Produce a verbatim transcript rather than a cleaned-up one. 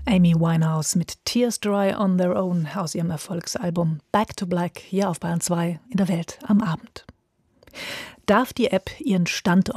Amy Winehouse mit Tears Dry on Their Own aus ihrem Erfolgsalbum Back to Black hier auf Bayern zwei in der Welt am Abend. Darf die App ihren Standort